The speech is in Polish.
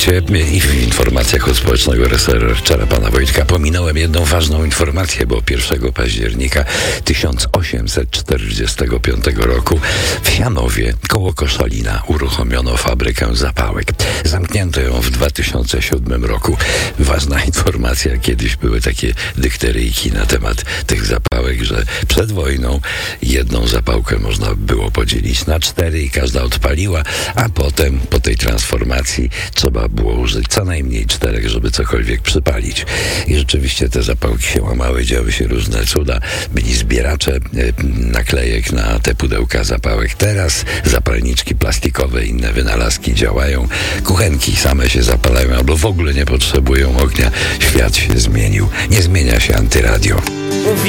świecie i w informacjach od społecznego researchera pana Wojtka pominąłem jedną ważną informację, bo 1 października 1845 roku w Janowie koło Koszalina uruchomiono fabrykę zapałek. Zamknięto ją w 2007 roku. Ważna informacja, kiedyś były takie dykteryjki na temat tych zapałek, że przed wojną jedną zapałkę można było podzielić na 4 i każda odpaliła, a potem po tej transformacji trzeba było użyć co najmniej 4, żeby cokolwiek przypalić. I rzeczywiście te zapałki się łamały, działy się różne cuda. Byli zbieracze naklejek na te pudełka zapałek. Teraz zapalniczki plastikowe, inne wynalazki działają. Kuchenki same się zapalają albo w ogóle nie potrzebują ognia. Świat się zmienił. Nie zmienia się antyradio.